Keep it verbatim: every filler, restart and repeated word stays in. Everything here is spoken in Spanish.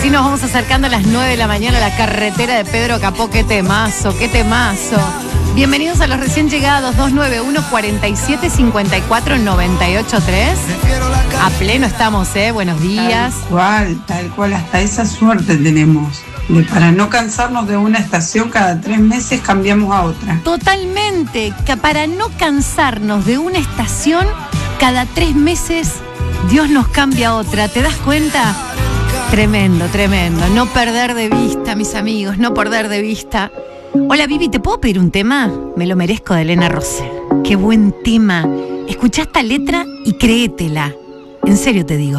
Así nos vamos acercando a las nueve de la mañana a la carretera de Pedro Capó. ¡Qué temazo, qué temazo! Bienvenidos a los recién llegados. Dos nueve uno, cuatro siete, cinco cuatro, nueve ocho tres. A pleno estamos, ¿eh? Buenos días. Tal cual, tal cual. Hasta esa suerte tenemos. De para no cansarnos de una estación, cada tres meses cambiamos a otra. Totalmente. Que para no cansarnos de una estación, cada tres meses Dios nos cambia a otra. ¿Te das cuenta? Tremendo, tremendo. No perder de vista, mis amigos, no perder de vista. Hola, Vivi, ¿te puedo pedir un tema? Me lo merezco, de Elena Rosser. Qué buen tema. Escuchá esta letra y créetela. En serio te digo.